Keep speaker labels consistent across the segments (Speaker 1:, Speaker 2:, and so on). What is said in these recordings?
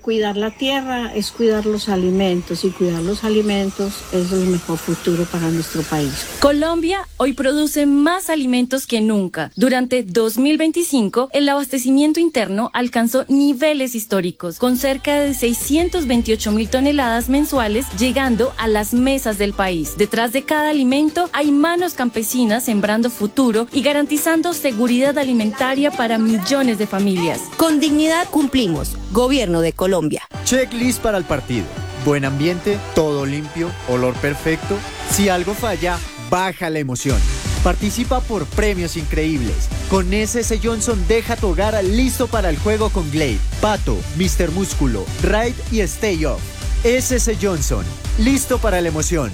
Speaker 1: cuidar la tierra es cuidar los alimentos, y cuidar los alimentos es el mejor futuro para nuestro país.
Speaker 2: Colombia hoy produce más alimentos que nunca. Durante 2025, el abastecimiento interno alcanzó niveles históricos, con cerca de 628.000 toneladas mensuales llegando a las mesas del país. Detrás de cada alimento hay manos campesinas sembrando futuro y garantizando seguridad alimentaria para millones de familias.
Speaker 3: Con dignidad cumplimos. Gobierno de Colombia.
Speaker 4: Checklist para el partido. Buen ambiente, todo limpio, olor perfecto. Si algo falla, baja la emoción. Participa por premios increíbles. Con SS Johnson deja tu hogar listo para el juego con Glade, Pato, Mr. Músculo, Ride y Stay Off. SS Johnson, listo para la emoción.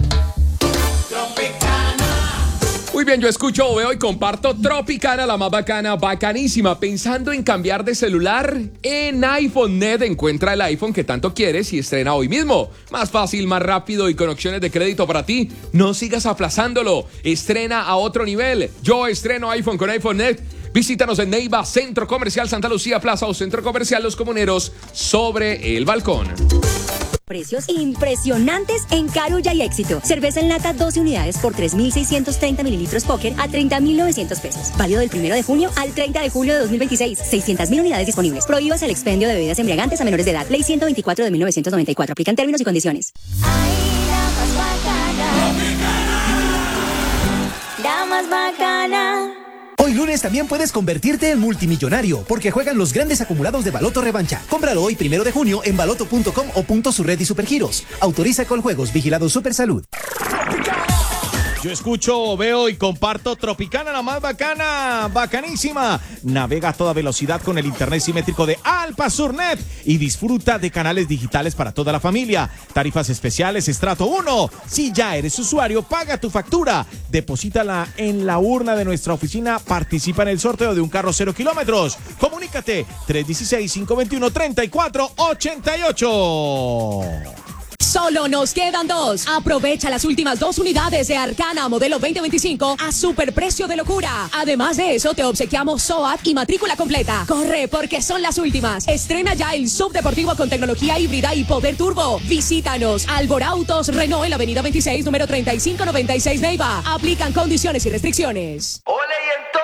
Speaker 5: Muy bien, yo escucho, veo y comparto Tropicana, la más bacana, bacanísima. Pensando en cambiar de celular, en iPhone.net encuentra el iPhone que tanto quieres y estrena hoy mismo. Más fácil, más rápido y con opciones de crédito para ti. No sigas aplazándolo. Estrena a otro nivel. Yo estreno iPhone con iPhone.net. Visítanos en Neiva, Centro Comercial Santa Lucía Plaza o Centro Comercial Los Comuneros sobre el balcón.
Speaker 6: Precios impresionantes en Carulla y Éxito. Cerveza en lata 12 unidades por 3.630 mililitros Póker a 30.900 pesos. Válido del 1 de junio al 30 de julio de 2026. 600.000 unidades disponibles. Prohíbas el expendio de bebidas embriagantes a menores de edad. Ley 124 de 1994. Aplican términos y condiciones.
Speaker 7: La más bacana.
Speaker 8: Hoy lunes también puedes convertirte en multimillonario, porque juegan los grandes acumulados de Baloto Revancha. Cómpralo hoy 1 de junio en baloto.com o punto su red y supergiros. Autoriza Coljuegos, vigilado Supersalud.
Speaker 9: Yo escucho, veo y comparto Tropicana, la más bacana, bacanísima. Navega a toda velocidad con el internet simétrico de Alpasurnet y disfruta de canales digitales para toda la familia. Tarifas especiales Estrato 1. Si ya eres usuario, paga tu factura. Deposítala en la urna de nuestra oficina. Participa en el sorteo de un carro 0 kilómetros. Comunícate 316-521-3488.
Speaker 10: Solo nos quedan 2. Aprovecha las últimas 2 unidades de Arcana modelo 2025 a superprecio de locura. Además de eso, te obsequiamos SOAT y matrícula completa. Corre, porque son las últimas. Estrena ya el subdeportivo con tecnología híbrida y poder turbo. Visítanos. Alborautos Renault en la avenida 26, número 3596 Neiva. Aplican condiciones y restricciones.